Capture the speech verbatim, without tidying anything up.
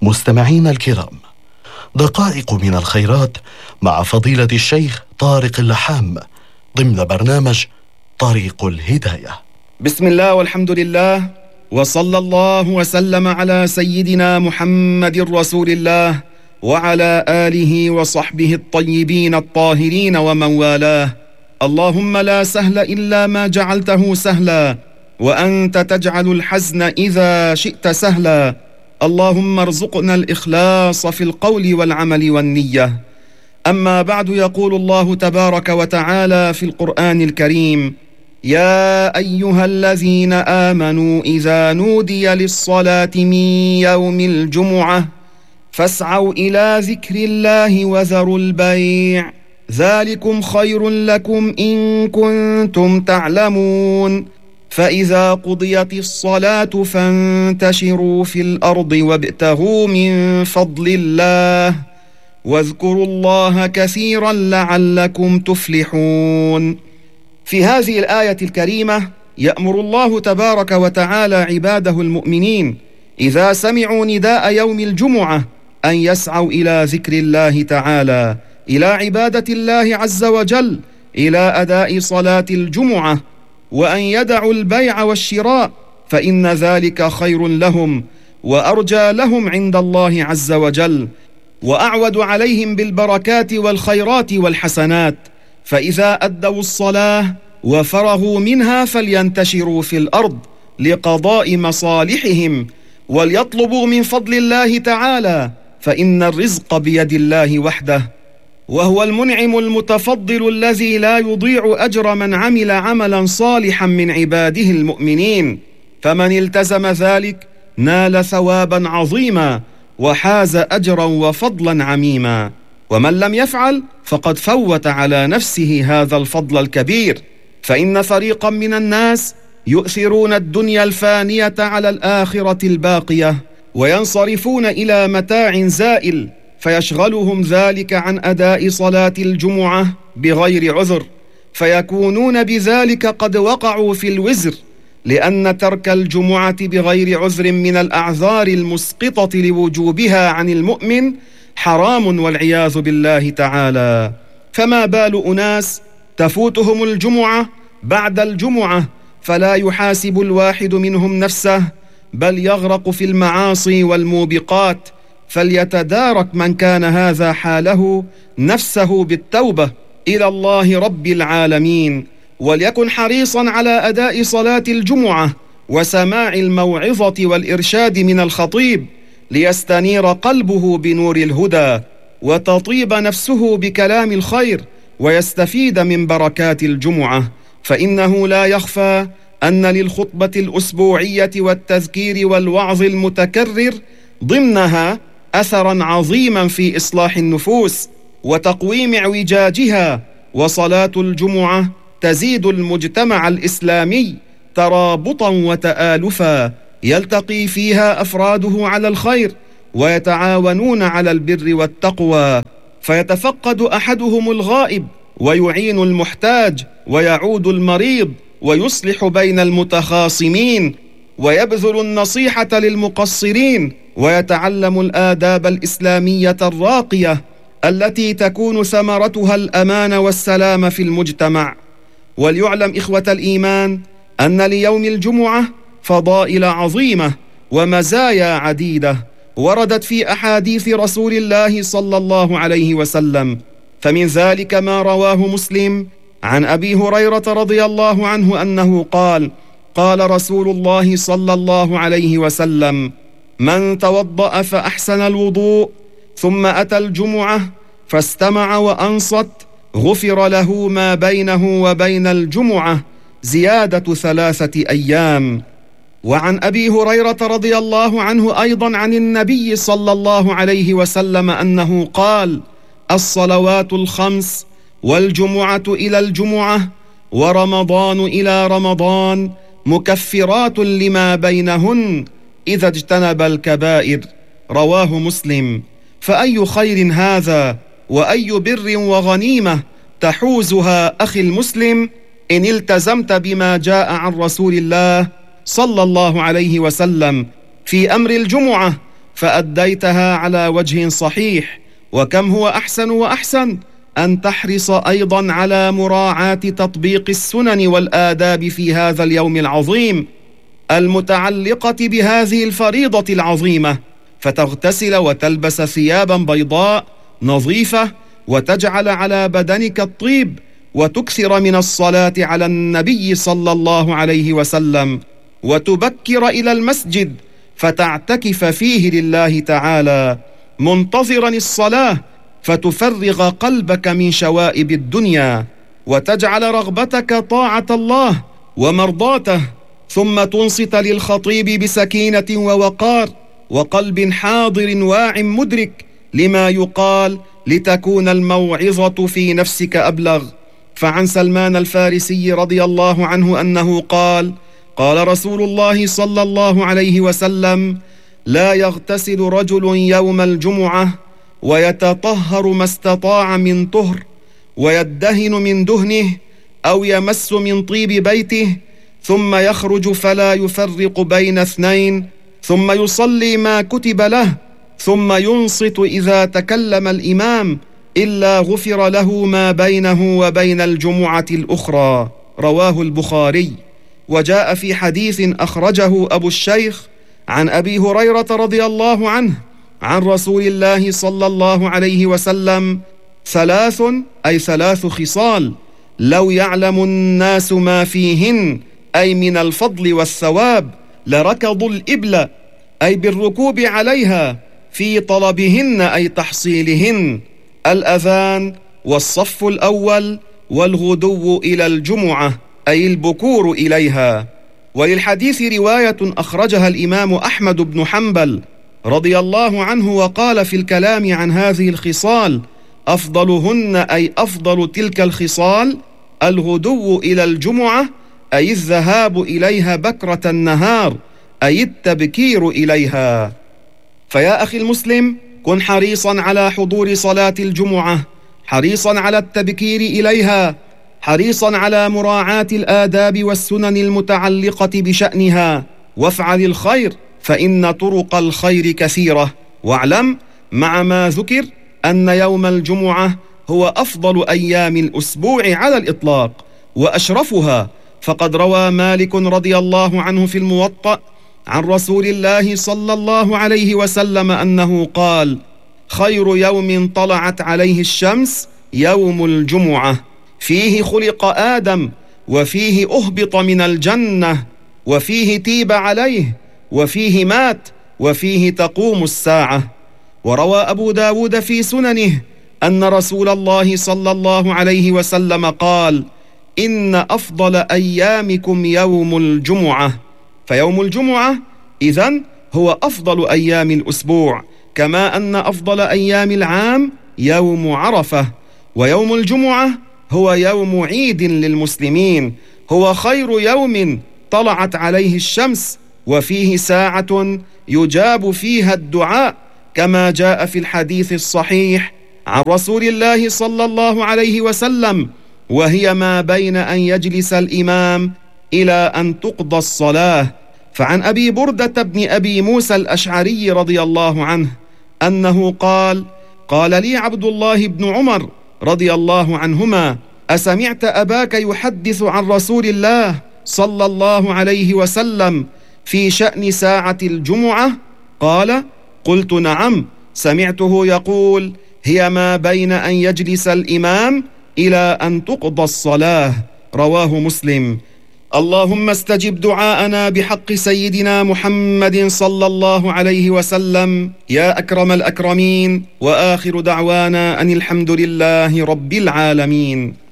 مستمعين الكرام، دقائق من الخيرات مع فضيلة الشيخ طارق اللحام ضمن برنامج طريق الهداية. بسم الله والحمد لله، وصلى الله وسلم على سيدنا محمد رسول الله وعلى آله وصحبه الطيبين الطاهرين ومن والاه. اللهم لا سهل إلا ما جعلته سهلا، وأنت تجعل الحزن إذا شئت سهلا. اللهم ارزقنا الإخلاص في القول والعمل والنية. أما بعد، يقول الله تبارك وتعالى في القرآن الكريم: يا أيها الذين آمنوا إذا نودي للصلاة من يوم الجمعة فاسعوا إلى ذكر الله وذروا البيع ذلكم خير لكم إن كنتم تعلمون. فإذا قضيت الصلاة فانتشروا في الأرض وابتغوا من فضل الله واذكروا الله كثيرا لعلكم تفلحون. في هذه الآية الكريمة يأمر الله تبارك وتعالى عباده المؤمنين إذا سمعوا نداء يوم الجمعة أن يسعوا إلى ذكر الله تعالى، إلى عبادة الله عز وجل، إلى أداء صلاة الجمعة، وأن يدعوا البيع والشراء، فإن ذلك خير لهم وأرجى لهم عند الله عز وجل، وأعود عليهم بالبركات والخيرات والحسنات. فإذا أدوا الصلاة وفرغوا منها فلينتشروا في الأرض لقضاء مصالحهم، وليطلبوا من فضل الله تعالى، فإن الرزق بيد الله وحده، وهو المنعم المتفضل الذي لا يضيع أجر من عمل عملا صالحا من عباده المؤمنين. فمن التزم ذلك نال ثوابا عظيما وحاز أجرا وفضلا عميما، ومن لم يفعل فقد فوت على نفسه هذا الفضل الكبير. فإن فريقا من الناس يؤثرون الدنيا الفانية على الآخرة الباقية، وينصرفون إلى متاع زائل، فيشغلهم ذلك عن أداء صلاة الجمعة بغير عذر، فيكونون بذلك قد وقعوا في الوزر، لأن ترك الجمعة بغير عذر من الأعذار المسقطة لوجوبها عن المؤمن حرام والعياذ بالله تعالى. فما بال أناس تفوتهم الجمعة بعد الجمعة فلا يحاسب الواحد منهم نفسه، بل يغرق في المعاصي والموبقات. فليتدارك من كان هذا حاله نفسه بالتوبة إلى الله رب العالمين، وليكن حريصا على أداء صلاة الجمعة وسماع الموعظة والإرشاد من الخطيب، ليستنير قلبه بنور الهدى، وتطيب نفسه بكلام الخير، ويستفيد من بركات الجمعة. فإنه لا يخفى أن للخطبة الأسبوعية والتذكير والوعظ المتكرر ضمنها أثرا عظيما في إصلاح النفوس وتقويم اعوجاجها. وصلاة الجمعة تزيد المجتمع الإسلامي ترابطا وتآلفا، يلتقي فيها أفراده على الخير ويتعاونون على البر والتقوى، فيتفقد أحدهم الغائب ويعين المحتاج ويعود المريض ويصلح بين المتخاصمين ويبذل النصيحة للمقصرين، ويتعلم الآداب الإسلامية الراقية التي تكون ثمرتها الأمان والسلام في المجتمع. وليعلم إخوة الإيمان أن ليوم الجمعة فضائل عظيمة ومزايا عديدة وردت في أحاديث رسول الله صلى الله عليه وسلم. فمن ذلك ما رواه مسلم عن أبي هريرة رضي الله عنه أنه قال: قال رسول الله صلى الله عليه وسلم: من توضأ فأحسن الوضوء ثم أتى الجمعة فاستمع وأنصت غفر له ما بينه وبين الجمعة زيادة ثلاثة أيام. وعن أبي هريرة رضي الله عنه أيضا عن النبي صلى الله عليه وسلم أنه قال: الصلوات الخمس والجمعة إلى الجمعة ورمضان إلى رمضان مكفرات لما بينهن إذا اجتنب الكبائر. رواه مسلم. فأي خير هذا وأي بر وغنيمة تحوزها أخي المسلم إن التزمت بما جاء عن رسول الله صلى الله عليه وسلم في أمر الجمعة فأديتها على وجه صحيح. وكم هو أحسن وأحسن أن تحرص أيضا على مراعاة تطبيق السنن والآداب في هذا اليوم العظيم المتعلقة بهذه الفريضة العظيمة، فتغتسل وتلبس ثيابا بيضاء نظيفة، وتجعل على بدنك الطيب، وتكثر من الصلاة على النبي صلى الله عليه وسلم، وتبكر إلى المسجد فتعتكف فيه لله تعالى منتظرا الصلاة، فتفرغ قلبك من شوائب الدنيا، وتجعل رغبتك طاعة الله ومرضاته، ثم تنصت للخطيب بسكينة ووقار وقلب حاضر واع مدرك لما يقال، لتكون الموعظة في نفسك أبلغ. فعن سلمان الفارسي رضي الله عنه أنه قال: قال رسول الله صلى الله عليه وسلم: لا يغتسل رجل يوم الجمعة ويتطهر ما استطاع من طهر، ويدهن من دهنه، أو يمس من طيب بيته، ثم يخرج فلا يفرق بين اثنين، ثم يصلي ما كتب له، ثم ينصت إذا تكلم الإمام، إلا غفر له ما بينه وبين الجمعة الأخرى. رواه البخاري. وجاء في حديث أخرجه أبو الشيخ عن أبي هريرة رضي الله عنه عن رسول الله صلى الله عليه وسلم: ثلاث، أي ثلاث خصال، لو يعلم الناس ما فيهن، أي من الفضل والثواب، لركضوا الإبل، أي بالركوب عليها، في طلبهن، أي تحصيلهن: الأذان، والصف الأول، والغدو إلى الجمعة، أي البكور إليها. وللحديث رواية أخرجها الإمام أحمد بن حنبل رضي الله عنه، وقال في الكلام عن هذه الخصال: أفضلهن، أي أفضل تلك الخصال، الغدو إلى الجمعة، أي الذهاب إليها بكرة النهار، أي التبكير إليها. فيا أخي المسلم، كن حريصا على حضور صلاة الجمعة، حريصا على التبكير إليها، حريصا على مراعاة الآداب والسنن المتعلقة بشأنها، وافعل الخير فإن طرق الخير كثيرة. واعلم مع ما ذكر أن يوم الجمعة هو أفضل أيام الأسبوع على الإطلاق وأشرفها، فقد روى مالك رضي الله عنه في الموطأ عن رسول الله صلى الله عليه وسلم أنه قال: خير يوم طلعت عليه الشمس يوم الجمعة، فيه خلق آدم، وفيه أهبط من الجنة، وفيه تيب عليه، وفيه مات، وفيه تقوم الساعة. وروى أبو داود في سننه أن رسول الله صلى الله عليه وسلم قال: إن أفضل أيامكم يوم الجمعة. فيوم الجمعة إذن هو أفضل أيام الأسبوع، كما أن أفضل أيام العام يوم عرفة. ويوم الجمعة هو يوم عيد للمسلمين، هو خير يوم طلعت عليه الشمس، وفيه ساعة يجاب فيها الدعاء، كما جاء في الحديث الصحيح عن رسول الله صلى الله عليه وسلم: وهي ما بين أن يجلس الإمام إلى أن تقضى الصلاة. فعن أبي بردة بن أبي موسى الأشعري رضي الله عنه أنه قال: قال لي عبد الله بن عمر رضي الله عنهما: أسمعت أباك يحدث عن رسول الله صلى الله عليه وسلم في شأن ساعة الجمعة؟ قال: قلت نعم، سمعته يقول: هي ما بين أن يجلس الإمام إلى أن تقضى الصلاة. رواه مسلم. اللهم استجب دعاءنا بحق سيدنا محمد صلى الله عليه وسلم يا أكرم الأكرمين. وآخر دعوانا أن الحمد لله رب العالمين.